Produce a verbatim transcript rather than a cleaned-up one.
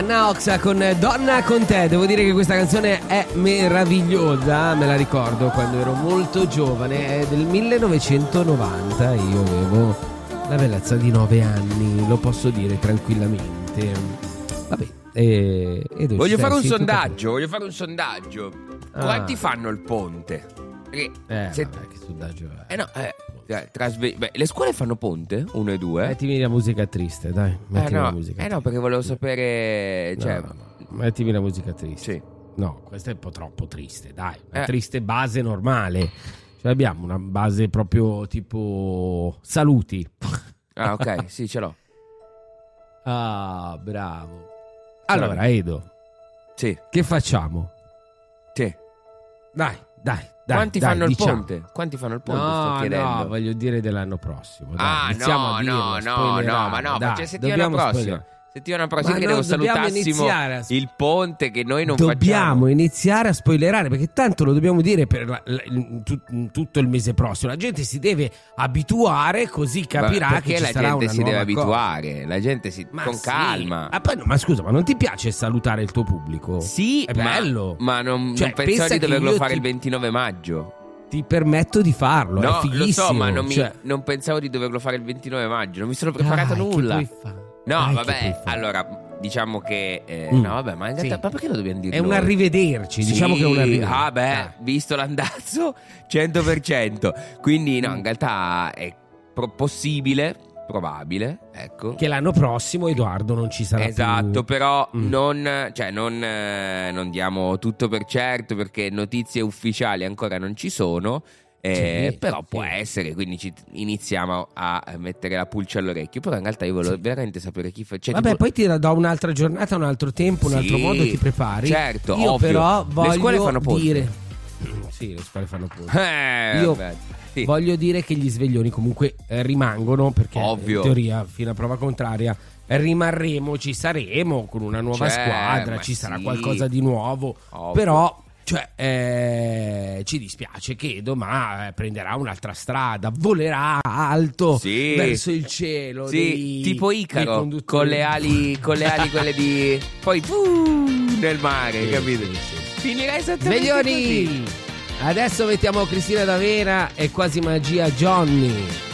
Anna Oxa con Donna con te. Devo dire che questa canzone è meravigliosa, me la ricordo quando ero molto giovane, è del millenovecentonovanta, io avevo la bellezza di nove anni, lo posso dire tranquillamente. Vabbè, e, e voglio fare un sì, sondaggio, voglio fare un sondaggio. Ah. Quanti fanno il ponte? Perché Eh, se... vabbè, che sondaggio è? Eh no, eh, eh, trasve... Beh, le scuole fanno ponte? Uno e due? Mettimi la musica triste, dai. Eh Mettimi no, la musica eh no, perché volevo sapere. Cioè... No, no, no. Mettimi la musica triste. Sì. No, questa è un po' troppo triste, dai. Una Eh. triste base normale. Cioè abbiamo una base proprio tipo saluti. Ah, ok, sì, ce l'ho. Ah, bravo. Allora, Edo, Sì, che facciamo? sì. Dai, dai, dai. Quanti dai, fanno diciamo. il ponte? Quanti fanno il ponte? sto No, chiedendo. no, voglio dire dell'anno prossimo. Dai, Ah, iniziamo no, a dirlo, no, no, spoilerare, no, ma no, dai, ma c'è settimana dobbiamo prossima. spoilerare. Settimana prossima Ma che no, devo dobbiamo salutassimo iniziare a- il ponte che noi non Dobbiamo facciamo. iniziare a spoilerare, perché tanto lo dobbiamo dire per la- la- in tut- in tutto il mese prossimo. La gente si deve abituare, così capirà Ma che perché ci la sarà gente una si deve nuova cosa. abituare, la gente si Ma con sì. calma. Ah, poi no, ma scusa, ma non ti piace salutare il tuo pubblico? Sì, è ma, bello. ma non, Cioè, non pensavo pensa di che doverlo io fare ti- il ventinove maggio. Ti permetto di farlo, è No, lo fighissimo. so, ma non, mi- cioè, non pensavo di doverlo fare il ventinove maggio. Non mi sono preparato dai, che nulla. puoi fare? No, Dai, che vabbè, puoi fare? allora diciamo che eh, Mm. no, vabbè, ma in realtà Sì. ma perché lo dobbiamo dire? È un noi? arrivederci, Sì, diciamo che è un arrivederci. ah beh, Dai. visto l'andazzo cento per cento. Quindi no, in realtà è pro- possibile, probabile, ecco. Che l'anno prossimo Edoardo non ci sarà Esatto, più. però Mm. non, cioè non, eh, non diamo tutto per certo, perché notizie ufficiali ancora non ci sono. Eh, Sì, però sì. può essere, quindi ci iniziamo a mettere la pulce all'orecchio. Però in realtà io volevo Sì. veramente sapere chi fa. Cioè, Vabbè, tipo- poi ti do un'altra giornata, un altro tempo, un Sì, altro modo, ti prepari. certo, Io ovvio. però Le voglio scuole fanno ponte. dire Sì, le scuole fanno ponte. Eh, Io vabbè, sì. voglio dire che gli sveglioni comunque eh, rimangono, perché Ovvio. in teoria fino a prova contraria rimarremo, ci saremo con una nuova Cioè, squadra, ma ci sarà sì. qualcosa di nuovo. Ovvio. Però cioè, eh, ci dispiace che Doma eh, prenderà un'altra strada, volerà alto Sì. verso il cielo. Sì, dei- tipo dei Icaro conduttori. con le ali, con le ali quelle di poi uh, nel mare, Sì, capito? sì, sì. Finirà esattamente Sveglioni! così. Adesso mettiamo Cristina D'Avena e Quasi Magia Johnny.